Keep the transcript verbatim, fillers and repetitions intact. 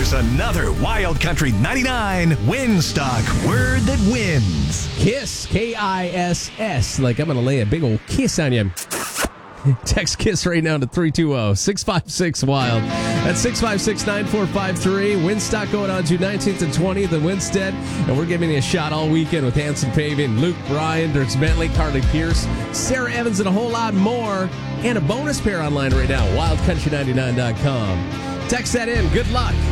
Here's another Wild Country ninety-nine Winstock Word That Wins. Kiss, K I S S. Like I'm going to lay a big old kiss on you. Text KISS right now to three two zero, six five six, WILD. That's six five six, nine four five three. Winstock going on June nineteenth and twentieth in Winstead. And we're giving you a shot all weekend with Hanson Paving, Luke Bryan, Dirks Bentley, Carly Pierce, Sarah Evans, and a whole lot more. And a bonus pair online right now, wild country ninety-nine dot com. Text that in. Good luck.